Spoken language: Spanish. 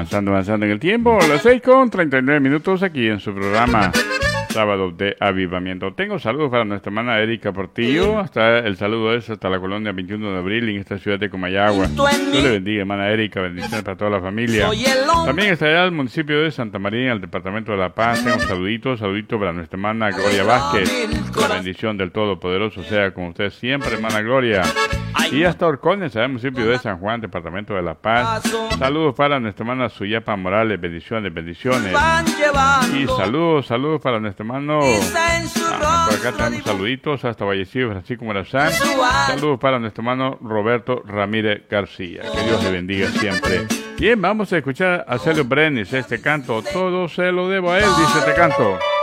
Avanzando en el tiempo, las 6:39 aquí en su programa Sábado de Avivamiento. Tengo saludos para nuestra hermana Erika Portillo. Hasta el saludo es hasta la colonia 21 de abril en esta ciudad de Comayagua. Dios le bendiga, hermana Erika. Bendiciones para toda la familia. También está allá el municipio de Santa María, en el departamento de La Paz. Tengo un saludito para nuestra hermana Gloria Vázquez. La bendición del Todopoderoso sea con usted siempre, hermana Gloria. Y hasta Orcones, allá el municipio de San Juan, departamento de La Paz. Saludos para nuestra hermana Suyapa Morales. Bendiciones. Y saludos para nuestro hermano. Por acá tenemos saluditos hasta Vallecillo, Francisco Morazán. Saludos para nuestro hermano Roberto Ramírez García. Que Dios le bendiga siempre. Bien, vamos a escuchar a Celio Brenis este canto. Todo se lo debo a él, dice este canto.